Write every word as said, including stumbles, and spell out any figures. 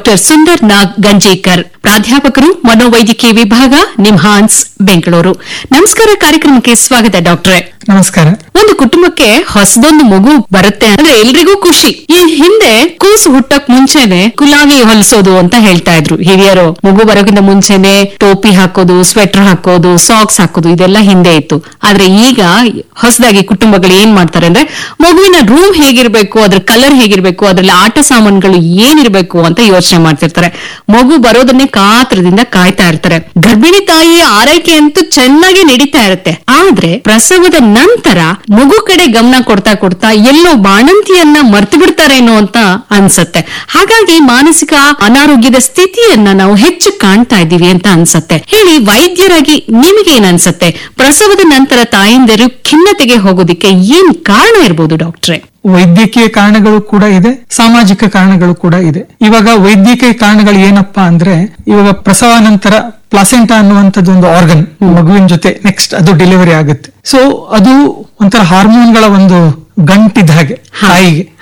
Doctor Sundar ನಾಗ್ ಗಂಜೇಕರ್, ಪ್ರಾಧ್ಯಾಪಕರು ಮನೋವೈದ್ಯಕೀಯ ವಿಭಾಗ, ನಿಮ್ಹಾನ್ಸ್, ಬೆಂಗಳೂರು. ನಮಸ್ಕಾರ, ಕಾರ್ಯಕ್ರಮಕ್ಕೆ ಸ್ವಾಗತ ಡಾಕ್ಟ್ರೆ. ನಮಸ್ಕಾರ. ಒಂದು ಕುಟುಂಬಕ್ಕೆ ಹೊಸದೊಂದು ಮಗು ಬರುತ್ತೆ ಅಂದ್ರೆ ಎಲ್ರಿಗೂ ಖುಷಿ. ಈ ಹಿಂದೆ ಕೂಸು ಹುಟ್ಟಕ್ ಮುಂಚೆನೆ ಕುಲಾವಿ ಹೊಲಿಸೋದು ಅಂತ ಹೇಳ್ತಾ ಇದ್ರು ಹಿರಿಯರು. ಮಗು ಬರೋಕ್ಕಿಂತ ಮುಂಚೆನೆ ಟೋಪಿ ಹಾಕೋದು, ಸ್ವೆಟರ್ ಹಾಕೋದು, ಸಾಕ್ಸ್ ಹಾಕೋದು, ಇದೆಲ್ಲ ಹಿಂದೆ ಇತ್ತು. ಆದ್ರೆ ಈಗ ಹೊಸದಾಗಿ ಕುಟುಂಬಗಳು ಏನ್ ಮಾಡ್ತಾರೆ ಅಂದ್ರೆ ಮಗುವಿನ ರೂಮ್ ಹೇಗಿರ್ಬೇಕು, ಅದ್ರ ಕಲರ್ ಹೇಗಿರ್ಬೇಕು, ಅದ್ರಲ್ಲಿ ಆಟ ಸಾಮಾನುಗಳು ಏನಿರ್ಬೇಕು ಅಂತ ಯೋಚನೆ ಮಾಡ್ತಿರ್ತಾರೆ. ಮಗು ಬರೋದನ್ನೇ ಕಾತ್ರದಿಂದ ಕಾಯ್ತಾ ಇರ್ತಾರೆ. ಗರ್ಭಿಣಿ ತಾಯಿಯ ಆರೈಕೆ ಅಂತೂ ಚೆನ್ನಾಗಿ ನಡೀತಾ ಇರುತ್ತೆ. ಆದ್ರೆ ಪ್ರಸವದ ನಂತರ ಮಗು ಕಡೆ ಗಮನ ಕೊಡ್ತಾ ಕೊಡ್ತಾ ಎಲ್ಲೋ ಬಾಣಂತಿಯನ್ನ ಮರ್ತು ಬಿಡ್ತಾರೇನೋ ಅಂತ ಅನ್ಸತ್ತೆ. ಹಾಗಾಗಿ ಮಾನಸಿಕ ಅನಾರೋಗ್ಯದ ಸ್ಥಿತಿಯನ್ನ ನಾವು ಹೆಚ್ಚು ಕಾಣ್ತಾ ಇದ್ದೀವಿ ಅಂತ ಅನ್ಸತ್ತೆ. ಹೇಳಿ, ವೈದ್ಯರಾಗಿ ನಿಮಗೆ ಏನ್ ಅನ್ಸತ್ತೆ? ಪ್ರಸವದ ನಂತರ ತಾಯಂದಿರು ಖಿನ್ನತೆಗೆ ಹೋಗೋದಿಕ್ಕೆ ಏನ್ ಕಾರಣ ಇರ್ಬೋದು ಡಾಕ್ಟ್ರೆ? ವೈದ್ಯಕೀಯ ಕಾರಣಗಳು ಕೂಡ ಇದೆ, ಸಾಮಾಜಿಕ ಕಾರಣಗಳು ಕೂಡ ಇದೆ. ಇವಾಗ ವೈದ್ಯಕೀಯ ಕಾರಣಗಳು ಏನಪ್ಪಾ ಅಂದ್ರೆ, ಇವಾಗ ಪ್ರಸವ ನಂತರ ಪ್ಲಾಸೆಂಟಾ ಅನ್ನುವಂಥದ್ದು ಒಂದು ಆರ್ಗನ್ ಮಗುವಿನ ಜೊತೆ ನೆಕ್ಸ್ಟ್ ಅದು ಡೆಲಿವರಿ ಆಗುತ್ತೆ. ಸೊ ಅದು ಒಂಥರ ಹಾರ್ಮೋನ್ಗಳ ಒಂದು ಗಂಟಿದ ಹಾಗೆ ತಾಯಿಗೆ.